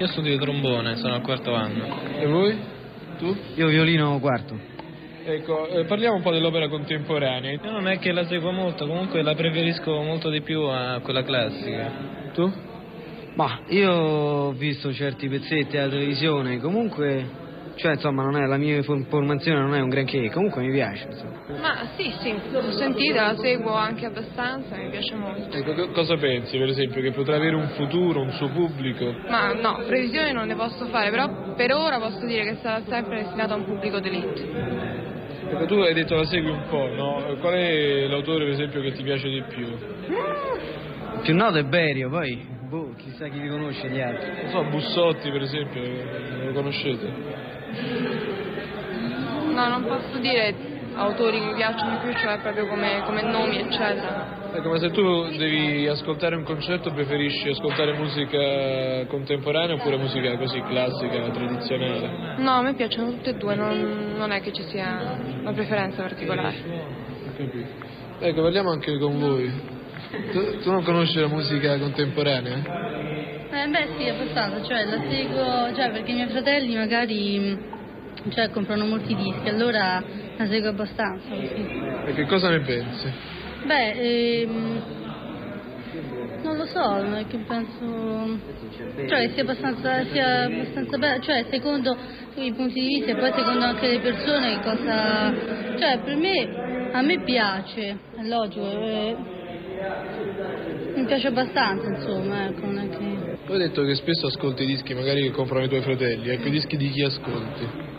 Io studio trombone, sono al quarto anno. E voi? Tu? Io violino quarto. Ecco, parliamo un po' dell'opera contemporanea. Io non è che la seguo molto, comunque la preferisco molto di più a quella classica. Tu? Ma io ho visto certi pezzetti alla televisione, comunque, cioè insomma non è la mia formazione, non è un granché, comunque mi piace, insomma. Ma sì, l'ho sentita, la seguo anche abbastanza, mi piace molto. Ecco, cosa pensi, per esempio, che potrà avere un futuro, un suo pubblico? Ma no, previsioni non ne posso fare, però per ora posso dire che sarà sempre destinata a un pubblico d'élite. Ecco, tu hai detto la segui un po', no? Qual è l'autore, per esempio, che ti piace di più? Il più noto è Berio, poi, chissà chi li conosce gli altri. Non so, Bussotti, per esempio, lo conoscete? No, non posso dire autori che mi piacciono di più, cioè proprio come nomi, eccetera. Ecco, ma se tu devi ascoltare un concerto, preferisci ascoltare musica contemporanea oppure musica così classica, tradizionale? No, a me piacciono tutte e due, non è che ci sia una preferenza particolare. Ho capito. Ecco, parliamo anche con voi. Tu non conosci la musica contemporanea? Beh sì, abbastanza, cioè la seguo, cioè perché i miei fratelli magari comprano molti dischi, allora la seguo abbastanza. Sì. E che cosa ne pensi? Beh, non lo so, non è che penso, cioè sia abbastanza bella, cioè secondo i punti di vista e poi secondo anche le persone che cosa, cioè per me, a me piace, è logico, mi piace abbastanza, insomma, ecco, non è che... Tu hai detto che spesso ascolti i dischi magari che comprano i tuoi fratelli, ecco, i dischi di chi ascolti?